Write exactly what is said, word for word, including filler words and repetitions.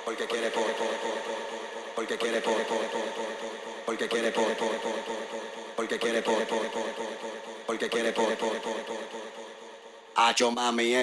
porque quiere por, porque quiere por, porque quiere por, porque quiere por, porque quiere por, acho mami, eh.